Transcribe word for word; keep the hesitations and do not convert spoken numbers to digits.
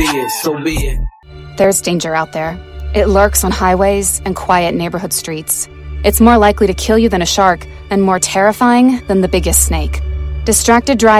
it, so be it. There's danger out there. It lurks on highways and quiet neighborhood streets. It's more likely to kill you than a shark, and more terrifying than the biggest snake. Distracted driving